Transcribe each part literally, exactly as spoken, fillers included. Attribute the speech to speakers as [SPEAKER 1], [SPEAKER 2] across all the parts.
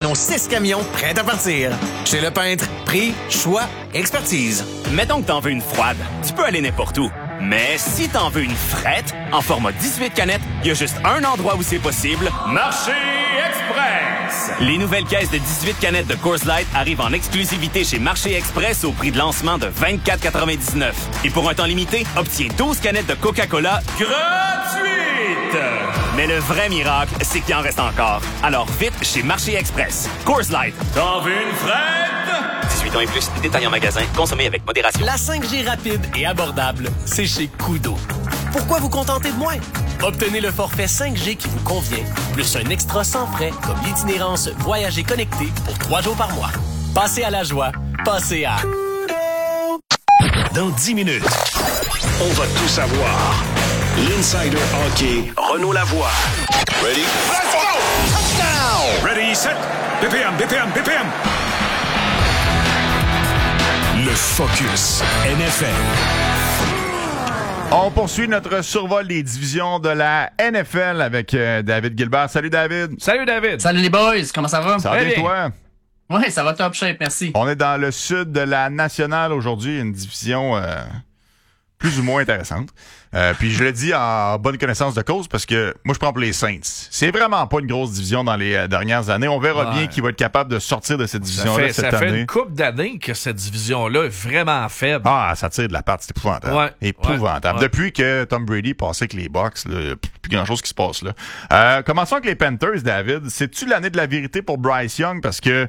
[SPEAKER 1] nos six camions prêts à partir. Chez Le Peintre, prix, choix, expertise.
[SPEAKER 2] Mettons que t'en veux une froide. Tu peux aller n'importe où. Mais si t'en veux une frette, en format dix-huit canettes, il y a juste un endroit où c'est possible. Marché Express! Les nouvelles caisses de dix-huit canettes de Coors Light arrivent en exclusivité chez Marché Express au prix de lancement de vingt-quatre quatre-vingt-dix-neuf. Et pour un temps limité, obtiens douze canettes de Coca-Cola gratuites! Mais le vrai miracle, c'est qu'il en reste encore. Alors vite chez Marché Express. Coors Light. T'en veux une frette? dix-huit ans et plus, détail en magasin, consommez avec modération.
[SPEAKER 1] La cinq G rapide et abordable, c'est chez Koodo. Pourquoi vous contenter de moins? Obtenez le forfait cinq G qui vous convient, plus un extra sans frais, comme l'itinérance Voyager connecté pour trois jours par mois. Passez à la joie, passez à Koodo.
[SPEAKER 3] Dans dix minutes, on va tout savoir. L'Insider Hockey, Renaud Lavoie.
[SPEAKER 4] Ready? Let's go! Touchdown!
[SPEAKER 3] Ready, set, B P M, B P M, B P M. Le Focus N F L.
[SPEAKER 5] On poursuit notre survol des divisions de la N F L avec euh, David Gilbert. Salut David.
[SPEAKER 6] Salut David.
[SPEAKER 7] Salut les boys, comment ça va?
[SPEAKER 5] Ça va bien toi?
[SPEAKER 7] Oui, ça va top shape, merci.
[SPEAKER 5] On est dans le sud de la nationale aujourd'hui, une division euh, plus ou moins intéressante. Euh, puis je le dis en bonne connaissance de cause parce que moi je prends pour les Saints. C'est vraiment pas une grosse division dans les euh, dernières années. On verra ouais. bien qui va être capable de sortir de cette division-là cette
[SPEAKER 6] ça
[SPEAKER 5] année.
[SPEAKER 6] Ça fait une couple d'années que cette division-là est vraiment faible.
[SPEAKER 5] Ah, ça tire de la patte, c'est épouvantable. Ouais. Épouvantable. Ouais. Depuis que Tom Brady passait avec les Bucks, là, plus grand-chose qui se passe là. Euh, commençons avec les Panthers, David. C'est-tu l'année de la vérité pour Bryce Young? Parce que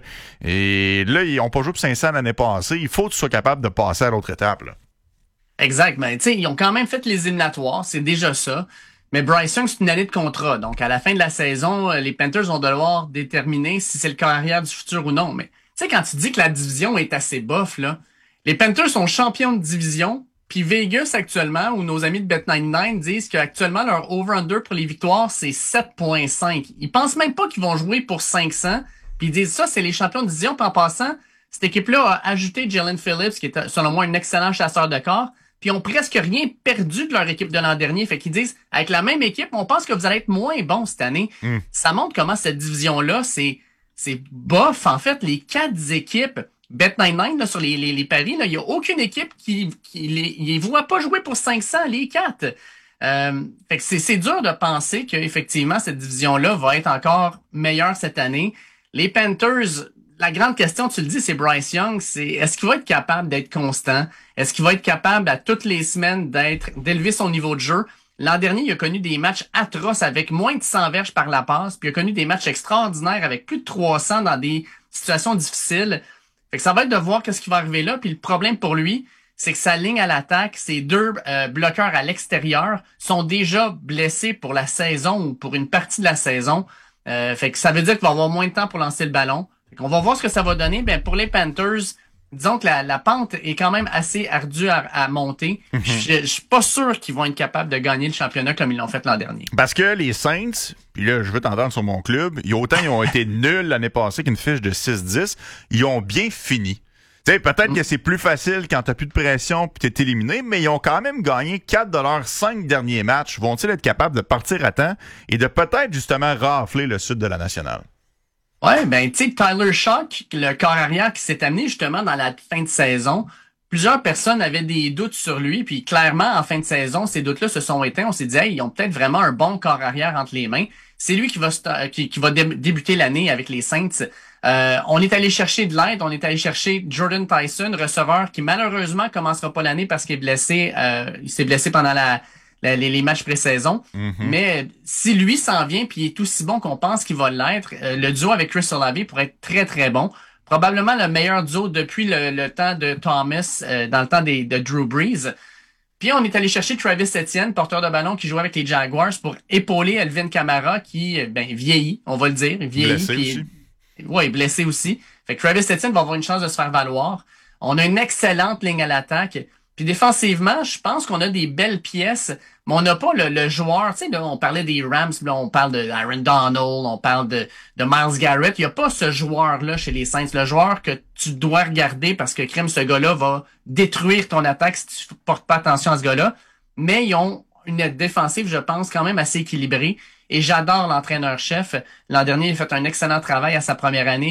[SPEAKER 5] et là, ils ont pas joué pour cinq cents l'année passée. Il faut que tu sois capable de passer à l'autre étape, là.
[SPEAKER 7] Exact, mais tu sais, ils ont quand même fait les éliminatoires, c'est déjà ça. Mais Bryce Young, c'est une année de contrat. Donc, à la fin de la saison, les Panthers vont devoir déterminer si c'est le carrière du futur ou non. Mais tu sais, quand tu dis que la division est assez bof, là, les Panthers sont champions de division, puis Vegas actuellement, ou nos amis de Bet quatre-vingt-dix-neuf disent qu'actuellement, leur over-under pour les victoires, c'est sept virgule cinq. Ils pensent même pas qu'ils vont jouer pour cinq cents, puis ils disent ça, c'est les champions de division. Puis en passant, cette équipe-là a ajouté Jalen Phillips, qui est selon moi un excellent chasseur de corps, puis ils ont presque rien perdu de leur équipe de l'an dernier. Fait qu'ils disent, avec la même équipe, on pense que vous allez être moins bon cette année. Mm. Ça montre comment cette division-là, c'est c'est bof. En fait, les quatre équipes, Bet quatre-vingt-dix-neuf, là, sur les, les, les paris, il n'y a aucune équipe qui, qui les, les voit pas jouer pour cinq cents, les quatre. Euh, fait que c'est, c'est dur de penser qu'effectivement, cette division-là va être encore meilleure cette année. Les Panthers... La grande question, tu le dis, c'est Bryce Young, c'est est-ce qu'il va être capable d'être constant? Est-ce qu'il va être capable à toutes les semaines d'être d'élever son niveau de jeu? L'an dernier, il a connu des matchs atroces avec moins de cent verges par la passe, puis il a connu des matchs extraordinaires avec plus de trois cents dans des situations difficiles. Fait que ça va être de voir qu'est-ce qui va arriver là, puis le problème pour lui, c'est que sa ligne à l'attaque, ses deux euh, bloqueurs à l'extérieur sont déjà blessés pour la saison ou pour une partie de la saison. Euh, fait que ça veut dire qu'il va avoir moins de temps pour lancer le ballon. On va voir ce que ça va donner. Ben pour les Panthers, disons que la, la pente est quand même assez ardue à, à monter. Mm-hmm. Je, je suis pas sûr qu'ils vont être capables de gagner le championnat comme ils l'ont fait l'an dernier.
[SPEAKER 5] Parce que les Saints, puis là, je veux t'entendre sur mon club, ils, autant ils ont été nuls l'année passée qu'une fiche de six dix, ils ont bien fini. Tu sais, peut-être mm. que c'est plus facile quand t'as plus de pression puis t'es éliminé, mais ils ont quand même gagné quatre de leurs cinq derniers matchs. Vont-ils être capables de partir à temps et de peut-être justement rafler le sud de la nationale?
[SPEAKER 7] Ouais, ben tu sais, Tyler Shock, le corps arrière qui s'est amené justement dans la fin de saison, plusieurs personnes avaient des doutes sur lui, puis clairement, en fin de saison, ces doutes-là se sont éteints. On s'est dit, hey, ils ont peut-être vraiment un bon corps arrière entre les mains. C'est lui qui va qui, qui va dé- débuter l'année avec les Saints. Euh, on est allé chercher de l'aide, on est allé chercher Jordan Tyson, receveur qui malheureusement commencera pas l'année parce qu'il est blessé. Euh, il s'est blessé pendant la Les, les matchs pré-saison. Mm-hmm. Mais si lui s'en vient puis il est aussi bon qu'on pense qu'il va l'être, euh, le duo avec Chris Olave pourrait être très, très bon. Probablement le meilleur duo depuis le, le temps de Thomas, euh, dans le temps des, de Drew Brees. Puis on est allé chercher Travis Etienne, porteur de ballon qui jouait avec les Jaguars, pour épauler Alvin Kamara qui ben vieillit, on va le dire. Vieillit,
[SPEAKER 5] blessé
[SPEAKER 7] puis,
[SPEAKER 5] aussi.
[SPEAKER 7] Ouais, blessé aussi. Fait que Travis Etienne va avoir une chance de se faire valoir. On a une excellente ligne à l'attaque. Puis défensivement, je pense qu'on a des belles pièces, mais on n'a pas le, le joueur. Tu sais, là, on parlait des Rams, là, on parle de Aaron Donald, on parle de, de Myles Garrett. Il n'y a pas ce joueur-là chez les Saints. Le joueur que tu dois regarder parce que crime, ce gars-là va détruire ton attaque si tu portes pas attention à ce gars-là. Mais ils ont une défensive, je pense, quand même assez équilibrée. Et j'adore l'entraîneur-chef. L'an dernier, il a fait un excellent travail à sa première année.